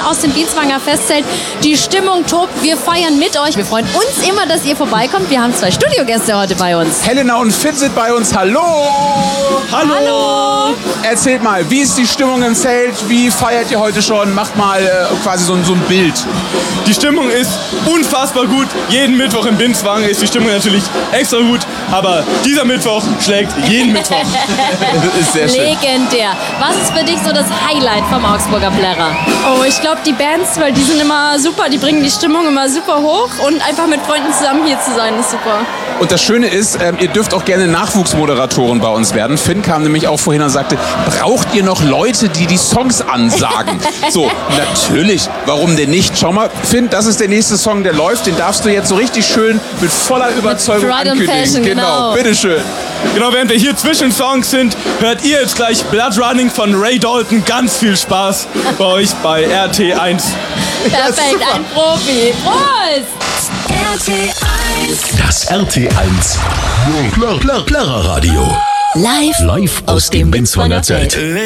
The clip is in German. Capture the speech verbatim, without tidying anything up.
aus dem Bienzwanger Festzelt. Die Stimmung tobt, wir feiern mit euch. Wir freuen uns immer, dass ihr vorbeikommt. Wir haben zwei Studiogäste heute bei uns. Helena und Finn sind bei uns. Hallo! Hallo! Hallo! Erzählt mal, wie ist die Stimmung im Zelt? Wie feiert ihr heute schon? Macht mal äh, quasi so, so ein Bild. Die Stimmung ist unfassbar gut. Jeden Mittwoch im Bienzwanger ist die Stimmung natürlich extra gut. Aber dieser Mittwoch schlägt jeden Mittwoch. Das ist sehr schön. Legendär. Was ist für dich so das Highlight vom Augsburger Plärrer? Oh, ich glaube die Bands, weil die sind immer super, die bringen die Stimmung immer super hoch und einfach mit Freunden zusammen hier zu sein, ist super. Und das Schöne ist, ähm, ihr dürft auch gerne Nachwuchsmoderatoren bei uns werden. Finn kam nämlich auch vorhin und sagte, braucht ihr noch Leute, die die Songs ansagen? So, natürlich, warum denn nicht? Schau mal, Finn, das ist der nächste Song, der läuft. Den darfst du jetzt so richtig schön mit voller Überzeugung Pride and ankündigen. Passion, genau. Bitteschön. Genau, während wir hier zwischen Songs sind, hört ihr jetzt gleich Blood Running von Ray Dalton. Ganz viel Spaß bei euch bei R T eins. Perfekt, ein Profi. Prost! R T eins. Das R T eins Plärrer Radio. Live, Live aus dem Bienzwanger Zelt.